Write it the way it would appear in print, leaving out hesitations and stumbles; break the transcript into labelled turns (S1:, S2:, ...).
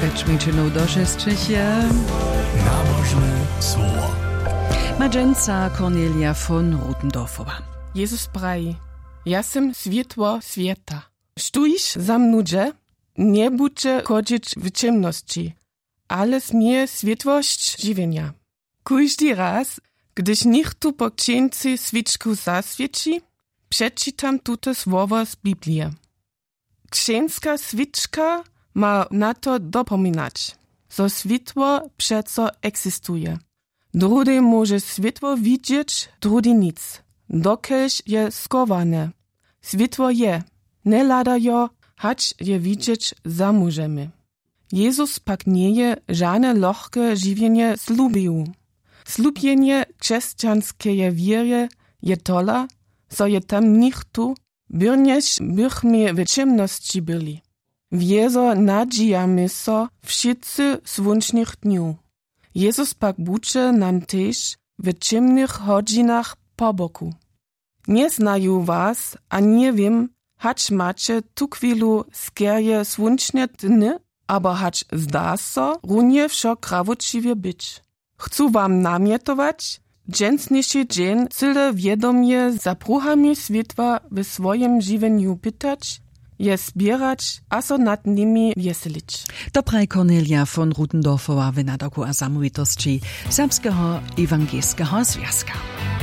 S1: Beczmiczyną do Szestrzechie.
S2: Nabożne słowo.
S1: Madżenca Cornelia von Rutendorfowa.
S3: Jezus prawi, ja sam światło świata. Sztuisz za mnudzie, nie budźcie chodzić w ciemności, ale smie światłość żywienia. Każdy raz, gdyż niech tu po księdzy świeczku zaswieci, przeczytam tute słowo z Biblii. Księżska świeczka ma na to dopominać, że światło przeco eksistuje. Drugi może światło widzieć, drugi nic, dokelż je skowane. Światło je, nie lada jo, hać je widzieć za możemy. Jezus pak nie je żadne lohke żywienie slubił. Slubienie chrześcijanskie wiery je tola, so je tam nichtu, byrnież bychmy w ciemności byli. Wiezo nadzijamy so wszyscy słonecznych dniu. Jezus pak bucze nam też w ciemnych hodzinach po boku. Nie znają was, a nie wiem, hać macie tu chwilu skierje słoneczne dny, aber hać zda so runie wszo krawučiwie być. Chcę wam namietować, dżęsniejszy dzień cyle wiedomie za pruchami światła w swoim żywieniu pytać, je zbierać, a so nad nimi wieselić.
S1: Dobraj Cornelia von Rutendorfowa w nadaku a samowitości Serbskiego Ewangelskiego Związka.